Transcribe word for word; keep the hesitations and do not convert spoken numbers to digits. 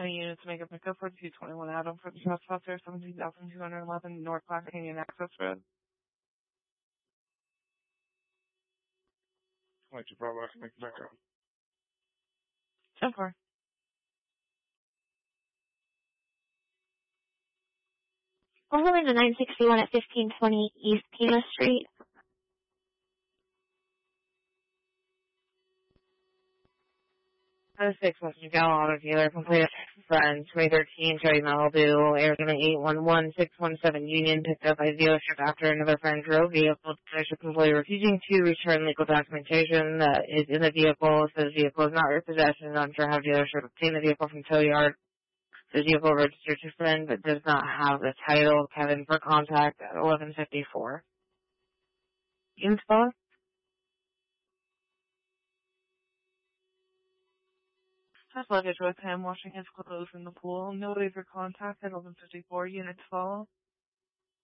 Any units make a pickup for two twenty-one Adam for the trespasser, seventeen thousand two hundred eleven North Black Canyon Access Road. twenty-two Bravo, I can make a pickup. ten four. We're going to nine sixty-one at fifteen twenty East Pima Street. Uh, six Western Gal Auto Dealer, complete friend, twenty thirteen Chevy Malibu, Arizona eight one one six one seven Union, picked up by dealership after another friend drove vehicle. Dealership employee refusing to return legal documentation that is in the vehicle. Says vehicle is not repossessed and not sure how dealership obtained the vehicle from tow yard. The vehicle registered to friend but does not have the title. Kevin for contact at eleven fifty-four. Install. Has luggage with him, washing his clothes in the pool. No way for contact at eleven fifty-four. Units follow.